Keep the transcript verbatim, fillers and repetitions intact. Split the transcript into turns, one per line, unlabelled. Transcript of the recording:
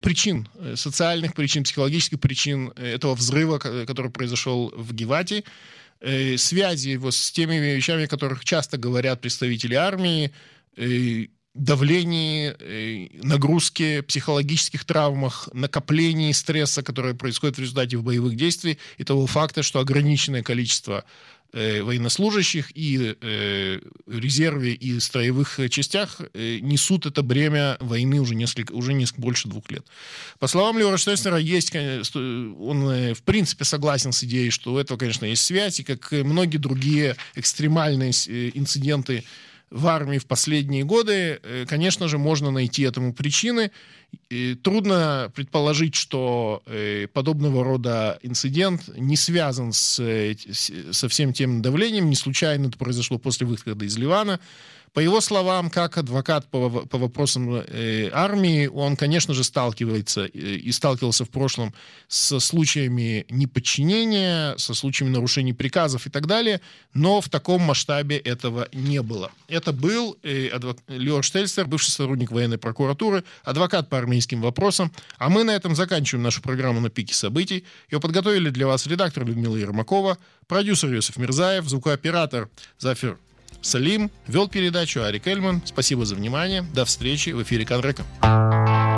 причин, социальных причин, психологических причин этого взрыва, который произошел в Гивати, связи его с теми вещами, о которых часто говорят представители армии, давлении, нагрузке, психологических травмах, накоплении стресса, которое происходит в результате боевых действий, и того факта, что ограниченное количество э, военнослужащих и э, резерве, и строевых частях э, несут это бремя войны уже несколько, уже несколько больше двух лет. По словам Леора Штельснера, есть, он э, в принципе согласен с идеей, что у этого, конечно, есть связь, и как и многие другие экстремальные э, инциденты в армии в последние годы, конечно же, можно найти этому причины. И трудно предположить, что подобного рода инцидент не связан с, со всем тем давлением, не случайно это произошло после выхода из Ливана. По его словам, как адвокат по, по вопросам э, армии, он, конечно же, сталкивается э, и сталкивался в прошлом со случаями неподчинения, со случаями нарушений приказов и так далее, но в таком масштабе этого не было. Это был э, адвок... Леор Штельснер, бывший сотрудник военной прокуратуры, адвокат по армейским вопросам. А мы на этом заканчиваем нашу программу «На пике событий». Ее подготовили для вас редактор Людмила Ермакова, продюсер Йосиф Мирзаев, звукооператор Зафир Салим, вел передачу Арик Эльман. Спасибо за внимание. До встречи в эфире Канрека.